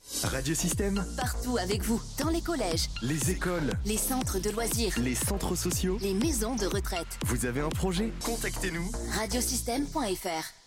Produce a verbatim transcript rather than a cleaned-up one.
Radiosystème, Partout avec vous, dans les collèges, les écoles, les centres de loisirs, les centres sociaux. les maisons de retraite. Vous avez un projet ? Contactez-nous. Radiosystème point f r